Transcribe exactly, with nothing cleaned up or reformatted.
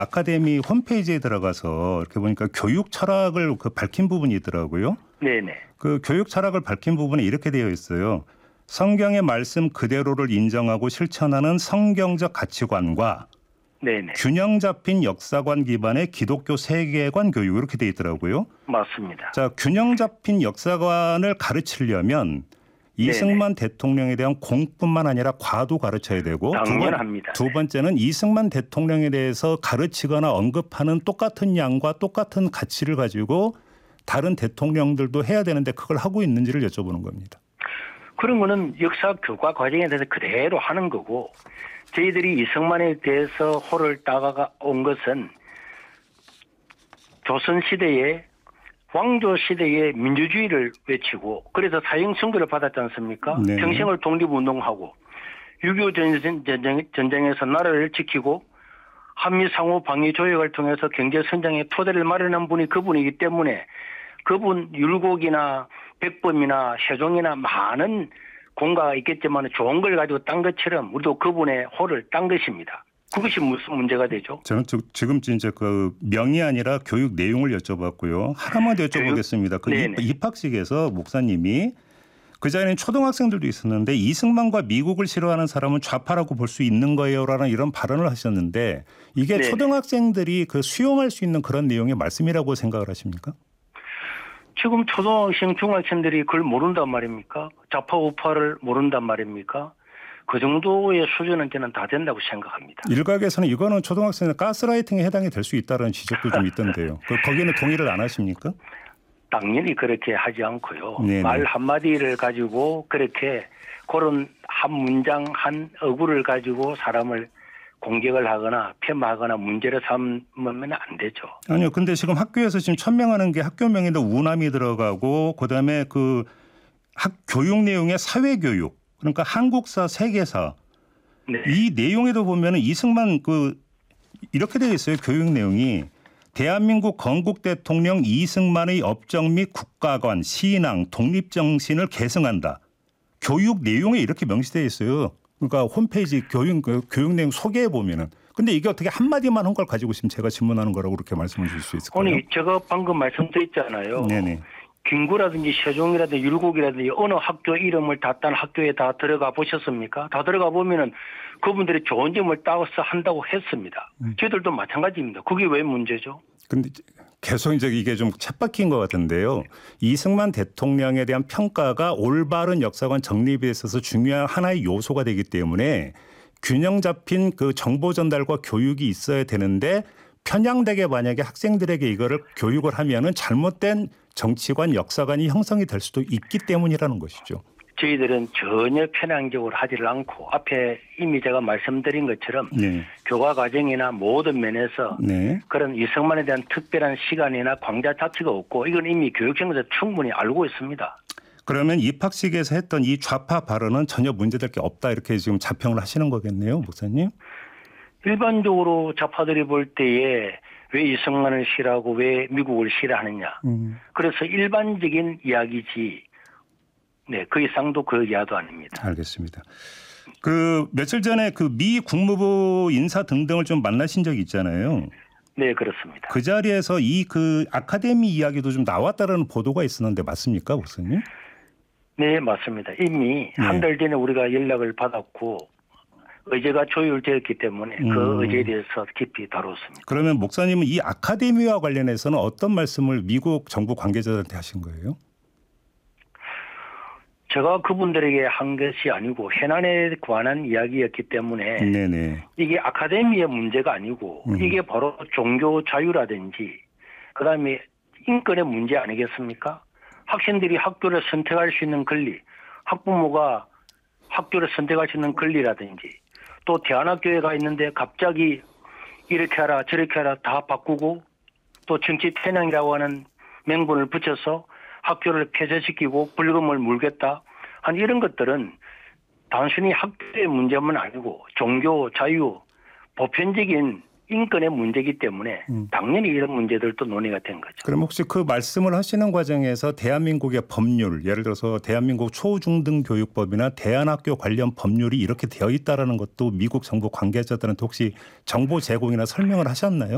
아카데미 홈페이지에 들어가서 이렇게 보니까 교육 철학을 그 밝힌 부분이 있더라고요. 네네. 그 교육 철학을 밝힌 부분에 이렇게 되어 있어요. 성경의 말씀 그대로를 인정하고 실천하는 성경적 가치관과 네네. 균형 잡힌 역사관 기반의 기독교 세계관 교육 이렇게 되어 있더라고요. 맞습니다. 자, 균형 잡힌 역사관을 가르치려면 이승만 네네. 대통령에 대한 공뿐만 아니라 과도 가르쳐야 되고 당연합니다. 두, 번, 두 번째는 이승만 대통령에 대해서 가르치거나 언급하는 똑같은 양과 똑같은 가치를 가지고 다른 대통령들도 해야 되는데 그걸 하고 있는지를 여쭤보는 겁니다. 그런 거는 역사 교과 과정에 대해서 그대로 하는 거고 저희들이 이승만에 대해서 호를 따가 온 것은 조선시대에 왕조 시대의 민주주의를 외치고 그래서 사형 선고를 받았지 않습니까? 네. 평생을 독립운동하고 육이오 전쟁, 전쟁에서 나라를 지키고 한미 상호 방위 조약을 통해서 경제 성장의 토대를 마련한 분이 그분이기 때문에 그분 율곡이나 백범이나 세종이나 많은 공가가 있겠지만 좋은 걸 가지고 딴 것처럼 우리도 그분의 호를 딴 것입니다. 그것이 무슨 문제가 되죠? 저는 지금 이제 그 명이 아니라 교육 내용을 여쭤봤고요. 하나만 더 여쭤보겠습니다. 그 네네. 입학식에서 목사님이 그 자리에는 초등학생들도 있었는데 이승만과 미국을 싫어하는 사람은 좌파라고 볼 수 있는 거예요라는 이런 발언을 하셨는데 이게 네네. 초등학생들이 그 수용할 수 있는 그런 내용의 말씀이라고 생각을 하십니까? 지금 초등학생, 중학생들이 그걸 모른단 말입니까? 좌파 우파를 모른단 말입니까? 그 정도의 수준은 저는 다 된다고 생각합니다. 일각에서는 이거는 초등학생의 가스라이팅에 해당이 될 수 있다는 지적도 좀 있던데요. 그 거기는 동의를 안 하십니까? 당연히 그렇게 하지 않고요. 네네. 말 한마디를 가지고 그렇게 그런 한 문장 한 어구를 가지고 사람을 공격을 하거나 폄하하거나 문제를 삼으면 안 되죠. 아니요. 근데 지금 학교에서 지금 천명하는 게 학교명에도 우남이 들어가고 그다음에 그 학 교육 내용에 사회교육 그러니까 한국사, 세계사 네. 이 내용에도 보면은 이승만 그 이렇게 되어 있어요. 교육 내용이 대한민국 건국 대통령 이승만의 업적 및 국가관, 신앙, 독립정신을 계승한다. 교육 내용에 이렇게 명시되어 있어요. 그러니까 홈페이지 교육 교육 내용 소개해 보면은. 근데 이게 어떻게 한 마디만 한 걸 가지고 지금 제가 질문하는 거라고 그렇게 말씀을 주실 수 있을까요? 아니 제가 방금 말씀드렸잖아요. 네네. 김구라든지 세종이라든지 율곡이라든지 어느 학교 이름을 다 딴 학교에 다 들어가 보셨습니까? 다 들어가 보면은 그분들이 좋은 점을 따서 한다고 했습니다. 음. 저희들도 마찬가지입니다. 그게 왜 문제죠? 근데 계속 이제 이게 좀 쳇바퀴인 것 같은데요. 이승만 대통령에 대한 평가가 올바른 역사관 정립에 있어서 중요한 하나의 요소가 되기 때문에 균형 잡힌 그 정보 전달과 교육이 있어야 되는데 편향되게 만약에 학생들에게 이거를 교육을 하면은 잘못된 정치관, 역사관이 형성이 될 수도 있기 때문이라는 것이죠. 저희들은 전혀 편향적으로 하지를 않고 앞에 이미 제가 말씀드린 것처럼 네. 교과 과정이나 모든 면에서 네. 그런 이승만에 대한 특별한 시간이나 광자 자체가 없고 이건 이미 교육청에서 충분히 알고 있습니다. 그러면 입학식에서 했던 이 좌파 발언은 전혀 문제될 게 없다 이렇게 지금 자평을 하시는 거겠네요, 목사님? 일반적으로 좌파들이 볼 때에 왜 이승만을 싫어하고 왜 미국을 싫어하느냐. 음. 그래서 일반적인 이야기지. 네, 그 이상도 그 이하도 아닙니다. 알겠습니다. 그 며칠 전에 그 미 국무부 인사 등등을 좀 만나신 적이 있잖아요. 네, 그렇습니다. 그 자리에서 이 그 아카데미 이야기도 좀 나왔다라는 보도가 있었는데 맞습니까, 목사님? 네, 맞습니다. 이미 네. 한 달 전에 우리가 연락을 받았고 의제가 조율되었기 때문에 그 음. 의제에 대해서 깊이 다뤘습니다. 그러면 목사님은 이 아카데미와 관련해서는 어떤 말씀을 미국 정부 관계자들한테 하신 거예요? 제가 그분들에게 한 것이 아니고 해난에 관한 이야기였기 때문에 네네. 이게 아카데미의 문제가 아니고 음. 이게 바로 종교 자유라든지 그다음에 인권의 문제 아니겠습니까? 학생들이 학교를 선택할 수 있는 권리, 학부모가 학교를 선택할 수 있는 권리라든지 또 대안학교에 가 있는데 갑자기 이렇게 하라 저렇게 하라 다 바꾸고 또 정치 편향이라고 하는 명분을 붙여서 학교를 폐쇄시키고 불금을 물겠다 한 이런 것들은 단순히 학교의 문제만 아니고 종교 자유 보편적인 인권의 문제이기 때문에 음. 당연히 이런 문제들도 논의가 된 거죠. 그럼 혹시 그 말씀을 하시는 과정에서 대한민국의 법률 예를 들어서 대한민국 초중등교육법이나 대안학교 관련 법률이 이렇게 되어 있다라는 것도 미국 정부 관계자들한테 혹시 정보 제공이나 설명을 하셨나요?